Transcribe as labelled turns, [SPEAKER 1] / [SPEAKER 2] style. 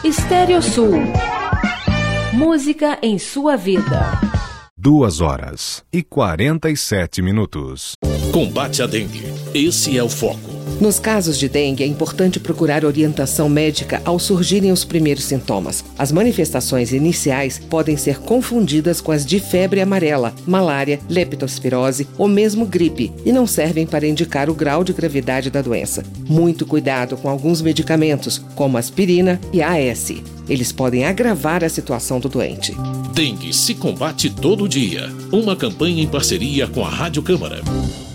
[SPEAKER 1] Estéreo Sul. Música em sua vida.
[SPEAKER 2] 2h47.
[SPEAKER 3] Combate à dengue. Esse é o foco.
[SPEAKER 4] Nos casos de dengue, é importante procurar orientação médica ao surgirem os primeiros sintomas. As manifestações iniciais podem ser confundidas com as de febre amarela, malária, leptospirose ou mesmo gripe e não servem para indicar o grau de gravidade da doença. Muito cuidado com alguns medicamentos, como aspirina e AS. Eles podem agravar a situação do doente.
[SPEAKER 3] Dengue se combate todo dia. Uma campanha em parceria com a Rádio Câmara.